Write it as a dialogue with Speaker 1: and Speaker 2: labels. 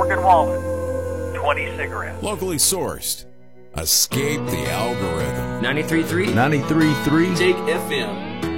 Speaker 1: Morgan Wallen. 20 cigarettes.
Speaker 2: Locally sourced. Escape the algorithm.
Speaker 3: 93.3.
Speaker 4: 93.3.
Speaker 3: Take FM.